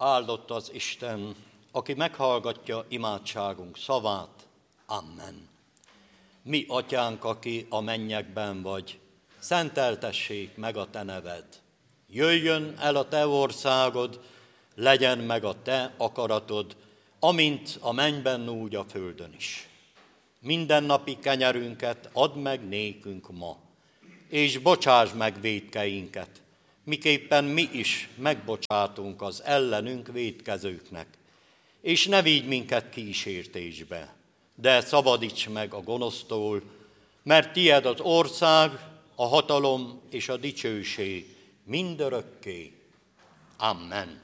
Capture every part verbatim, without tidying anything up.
Áldott az Isten, aki meghallgatja imádságunk szavát. Amen. Mi, Atyánk, aki a mennyekben vagy, szenteltessék meg a te neved. Jöjjön el a te országod, legyen meg a te akaratod, amint a mennyben, úgy a földön is. Mindennapi kenyerünket add meg nékünk ma, és bocsáss meg vétkeinket, miképpen mi is megbocsátunk az ellenünk vétkezőknek. És ne vigy minket kísértésbe, de szabadíts meg a gonosztól, mert tied az ország, a hatalom és a dicsőség mindörökké. Amen.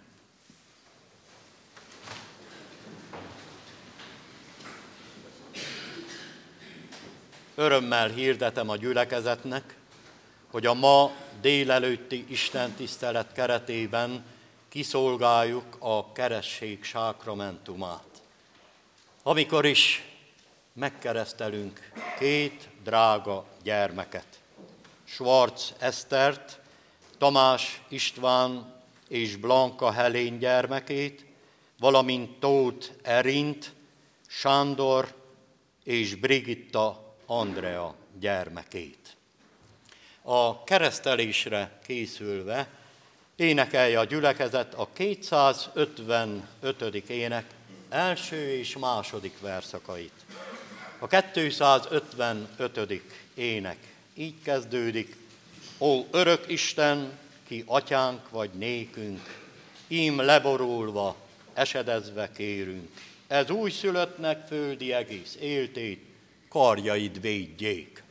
Örömmel hirdetem a gyülekezetnek, hogy a ma délelőtti istentisztelet keretében kiszolgáljuk a keresztség sákramentumát. Amikor is megkeresztelünk két drága gyermeket, Schwarz Esztert, Tamás István és Blanka Helén gyermekét, valamint Tóth Erint, Sándor és Brigitta Andrea gyermekét. A keresztelésre készülve énekelje a gyülekezet a kétszázötvenötödik ének első és második verszakait. A kétszázötvenötödik ének így kezdődik: Ó örök Isten, ki atyánk vagy nékünk, ím leborulva, esedezve kérünk, ez újszülöttnek földi egész éltét, karjaid védjék.